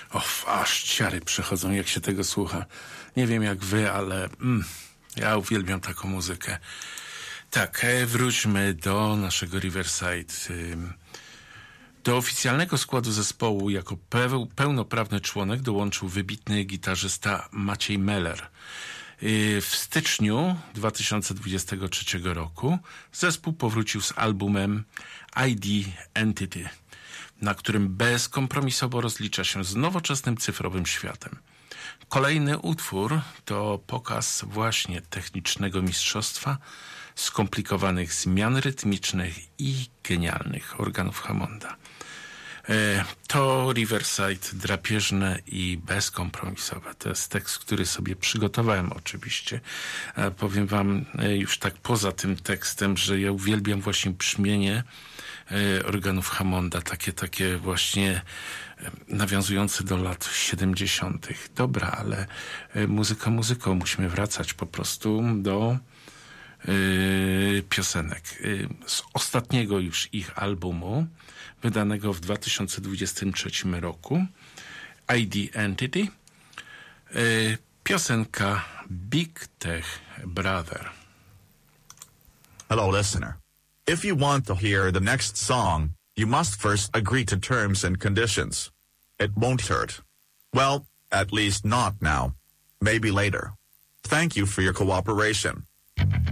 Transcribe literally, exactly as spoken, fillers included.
Och, aż ciary przechodzą, jak się tego słucha. Nie wiem jak wy, ale mm, ja uwielbiam taką muzykę. Tak, wróćmy do naszego Riverside. Do oficjalnego składu zespołu jako pełnoprawny członek dołączył wybitny gitarzysta Maciej Meller. W styczniu dwa tysiące dwudziestego trzeciego roku zespół powrócił z albumem I D Entity, na którym bezkompromisowo rozlicza się z nowoczesnym cyfrowym światem. Kolejny utwór to pokaz właśnie technicznego mistrzostwa, skomplikowanych zmian rytmicznych i genialnych organów Hammonda. To Riverside drapieżne i bezkompromisowe. To jest tekst, który sobie przygotowałem oczywiście. Powiem wam już tak poza tym tekstem, że ja uwielbiam właśnie brzmienie organów Hammonda, takie, takie właśnie nawiązujące do lat siedemdziesiątych. Dobra, ale muzyka muzyką, musimy wracać po prostu do yy, piosenek. Z ostatniego już ich albumu, wydanego w dwa tysiące dwudziestym trzecim roku, I D Entity, yy, piosenka Big Tech Brother. Hello, listener. If you want to hear the next song, you must first agree to terms and conditions. It won't hurt. Well, at least not now. Maybe later. Thank you for your cooperation.